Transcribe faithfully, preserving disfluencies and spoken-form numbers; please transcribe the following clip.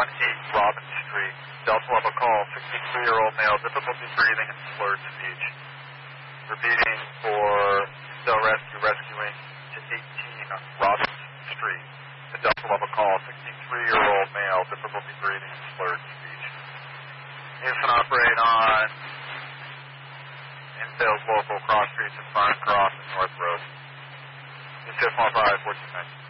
one eight Robin Street. Delta level call, sixty-three-year-old male, difficulty breathing and slurred speech. Repeating for cell rescue, rescuing to eighteen Robin Street. The Delta level call, sixty-three-year-old male, difficulty breathing and slurred speech. Houston operate on Infield local cross streets in front, cross and North Road. It's five, fourteen nineteen.